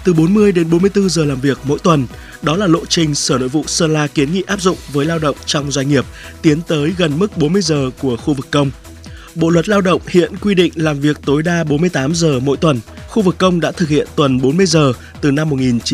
từ 40 đến 44 giờ làm việc mỗi tuần. Đó là lộ trình Sở Nội vụ Sơn La kiến nghị áp dụng với lao động trong doanh nghiệp, tiến tới gần mức 40 giờ của khu vực công. Bộ luật lao động hiện quy định làm việc tối đa 48 giờ mỗi tuần. Khu vực công đã thực hiện tuần 40 giờ từ năm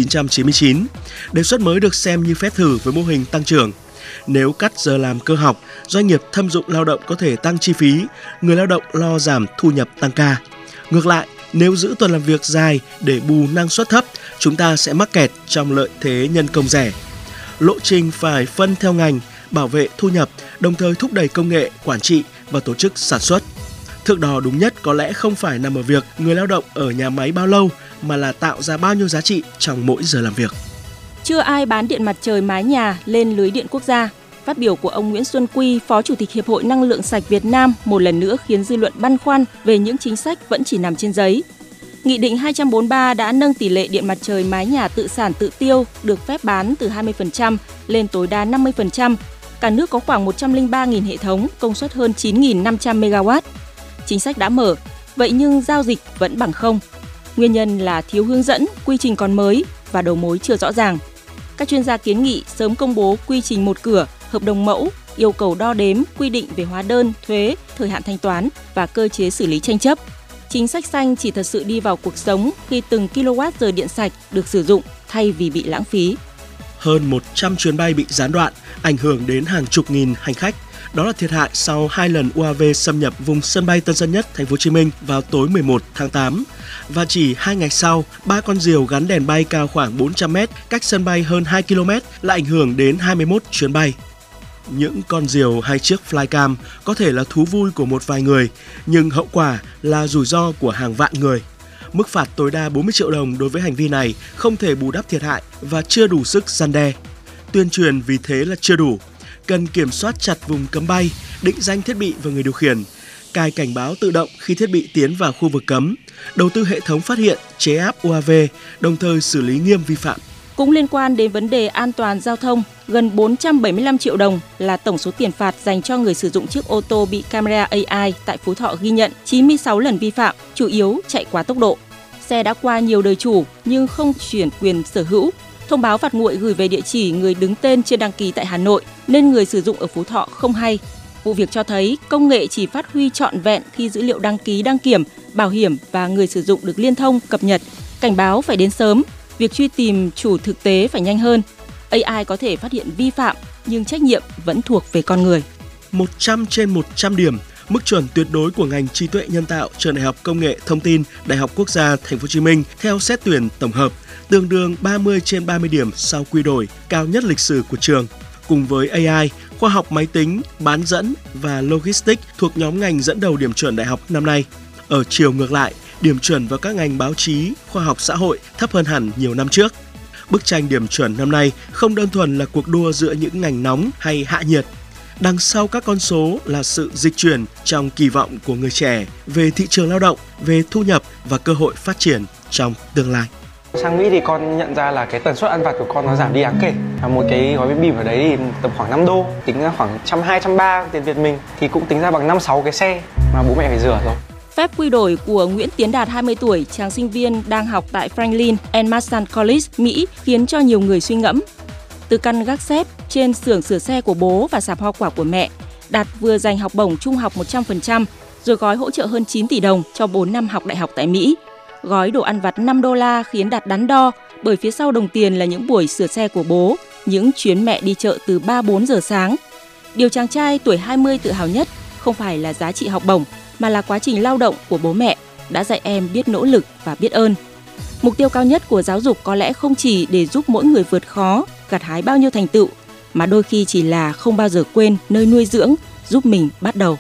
1999. Đề xuất mới được xem như phép thử với mô hình tăng trưởng. Nếu cắt giờ làm cơ học, doanh nghiệp thâm dụng lao động có thể tăng chi phí, người lao động lo giảm thu nhập tăng ca. Ngược lại, nếu giữ tuần làm việc dài để bù năng suất thấp, chúng ta sẽ mắc kẹt trong lợi thế nhân công rẻ. Lộ trình phải phân theo ngành, bảo vệ thu nhập, đồng thời thúc đẩy công nghệ, quản trị và tổ chức sản xuất. Thước đo đúng nhất có lẽ không phải nằm ở việc người lao động ở nhà máy bao lâu, mà là tạo ra bao nhiêu giá trị trong mỗi giờ làm việc. Chưa ai bán điện mặt trời mái nhà lên lưới điện quốc gia. Phát biểu của ông Nguyễn Xuân Quy, Phó Chủ tịch Hiệp hội Năng lượng sạch Việt Nam một lần nữa khiến dư luận băn khoăn về những chính sách vẫn chỉ nằm trên giấy. Nghị định 243 đã nâng tỷ lệ điện mặt trời mái nhà tự sản tự tiêu được phép bán từ 20% lên tối đa 50%. Cả nước có khoảng 103.000 hệ thống, công suất hơn 9.500 MW. Chính sách đã mở, vậy nhưng giao dịch vẫn bằng không. Nguyên nhân là thiếu hướng dẫn, quy trình còn mới và đầu mối chưa rõ ràng. Các chuyên gia kiến nghị sớm công bố quy trình một cửa, hợp đồng mẫu, yêu cầu đo đếm, quy định về hóa đơn, thuế, thời hạn thanh toán và cơ chế xử lý tranh chấp. Chính sách xanh chỉ thật sự đi vào cuộc sống khi từng kWh điện sạch được sử dụng thay vì bị lãng phí. Hơn 100 chuyến bay bị gián đoạn, ảnh hưởng đến hàng chục nghìn hành khách. Đó là thiệt hại sau 2 lần UAV xâm nhập vùng sân bay Tân Sơn Nhất, Thành phố Hồ Chí Minh vào tối 11 tháng 8. Và chỉ 2 ngày sau, 3 con diều gắn đèn bay cao khoảng 400 m cách sân bay hơn 2 km lại ảnh hưởng đến 21 chuyến bay. Những con diều hay chiếc flycam có thể là thú vui của một vài người, nhưng hậu quả là rủi ro của hàng vạn người. Mức phạt tối đa 40 triệu đồng đối với hành vi này không thể bù đắp thiệt hại và chưa đủ sức răn đe. Tuyên truyền vì thế là chưa đủ. Cần kiểm soát chặt vùng cấm bay, định danh thiết bị và người điều khiển, cài cảnh báo tự động khi thiết bị tiến vào khu vực cấm, đầu tư hệ thống phát hiện, chế áp UAV, đồng thời xử lý nghiêm vi phạm. Cũng liên quan đến vấn đề an toàn giao thông, gần 475 triệu đồng là tổng số tiền phạt dành cho người sử dụng chiếc ô tô bị camera AI tại Phú Thọ ghi nhận 96 lần vi phạm, chủ yếu chạy quá tốc độ. Xe đã qua nhiều đời chủ nhưng không chuyển quyền sở hữu. Thông báo phạt nguội gửi về địa chỉ người đứng tên chưa đăng ký tại Hà Nội nên người sử dụng ở Phú Thọ không hay. Vụ việc cho thấy công nghệ chỉ phát huy trọn vẹn khi dữ liệu đăng ký đăng kiểm, bảo hiểm và người sử dụng được liên thông, cập nhật. Cảnh báo phải đến sớm, việc truy tìm chủ thực tế phải nhanh hơn. AI có thể phát hiện vi phạm nhưng trách nhiệm vẫn thuộc về con người. 100 trên 100 điểm, mức chuẩn tuyệt đối của ngành trí tuệ nhân tạo Trường Đại học Công nghệ Thông tin Đại học Quốc gia Thành phố Hồ Chí Minh theo xét tuyển tổng hợp, tương đương 30 trên 30 điểm sau quy đổi, cao nhất lịch sử của trường. Cùng với AI, khoa học máy tính, bán dẫn và logistics thuộc nhóm ngành dẫn đầu điểm chuẩn đại học năm nay. Ở chiều ngược lại, điểm chuẩn vào các ngành báo chí, khoa học xã hội thấp hơn hẳn nhiều năm trước. Bức tranh điểm chuẩn năm nay không đơn thuần là cuộc đua giữa những ngành nóng hay hạ nhiệt. Đằng sau các con số là sự dịch chuyển trong kỳ vọng của người trẻ về thị trường lao động, về thu nhập và cơ hội phát triển trong tương lai. Sang Mỹ thì con nhận ra là cái tần suất ăn vặt của con nó giảm đi đáng kể. Một cái gói bánh bìm ở đấy thì tầm khoảng 5 đô, tính ra khoảng 120, 130 tiền Việt mình thì cũng tính ra bằng 5-6 cái xe mà bố mẹ phải rửa rồi. Phép quy đổi của Nguyễn Tiến Đạt 20 tuổi, chàng sinh viên đang học tại Franklin and Marshall College, Mỹ khiến cho nhiều người suy ngẫm. Từ căn gác xếp trên xưởng sửa xe của bố và sạp hoa quả của mẹ, Đạt vừa giành học bổng trung học 100%, rồi gói hỗ trợ hơn 9 tỷ đồng cho 4 năm học đại học tại Mỹ. Gói đồ ăn vặt $5 khiến Đạt đắn đo bởi phía sau đồng tiền là những buổi sửa xe của bố, những chuyến mẹ đi chợ từ 3-4 giờ sáng. Điều chàng trai tuổi 20 tự hào nhất không phải là giá trị học bổng, mà là quá trình lao động của bố mẹ đã dạy em biết nỗ lực và biết ơn. Mục tiêu cao nhất của giáo dục có lẽ không chỉ để giúp mỗi người vượt khó, gặt hái bao nhiêu thành tựu, mà đôi khi chỉ là không bao giờ quên nơi nuôi dưỡng, giúp mình bắt đầu.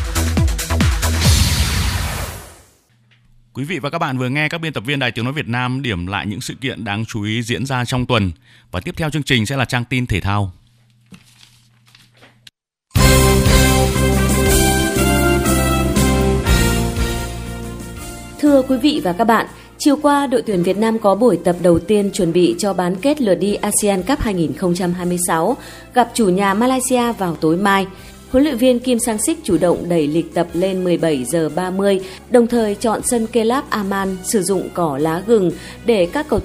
Quý vị và các bạn vừa nghe các biên tập viên Đài Tiếng nói Việt Nam điểm lại những sự kiện đáng chú ý diễn ra trong tuần. Và tiếp theo chương trình sẽ là trang tin thể thao. Thưa quý vị và các bạn, chiều qua đội tuyển Việt Nam có buổi tập đầu tiên chuẩn bị cho bán kết lượt đi ASEAN Cup 2026 gặp chủ nhà Malaysia vào tối mai. Huấn luyện viên Kim Sang-sik chủ động đẩy lịch tập lên 17 giờ 30, đồng thời chọn sân Kelab Aman sử dụng cỏ lá gừng để các cầu